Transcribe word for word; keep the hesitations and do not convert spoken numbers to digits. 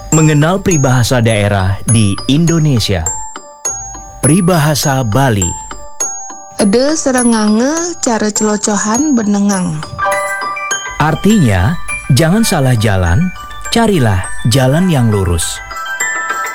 Mengenal peribahasa daerah di Indonesia. Peribahasa Bali. Ede serengange cara celocohan benengang. Artinya, jangan salah jalan, carilah jalan yang lurus.